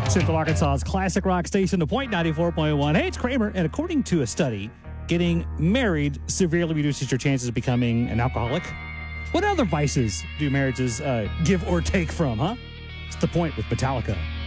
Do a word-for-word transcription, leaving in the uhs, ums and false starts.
Central Arkansas's classic rock station, The Point ninety-four point one. Hey, it's Kramer, and according to a study, getting married severely reduces your chances of becoming an alcoholic. What other vices do marriages uh, give or take from, huh? It's The Point with Metallica.